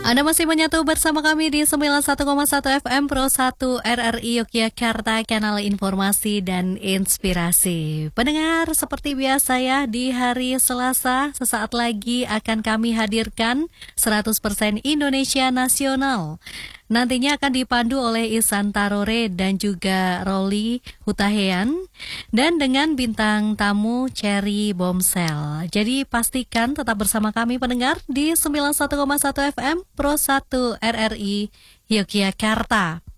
Anda masih menyatu bersama kami di 91,1 FM Pro 1 RRI Yogyakarta, kanal informasi dan inspirasi. Pendengar, seperti biasa ya, di hari Selasa sesaat lagi akan kami hadirkan 100% Indonesia Nasional. Nantinya akan dipandu oleh Ihsan Tarore dan juga Roli Hutahean, dan dengan bintang tamu Cherry Bomsel. Jadi pastikan tetap bersama kami pendengar di 91,1 FM Pro 1 RRI Yogyakarta.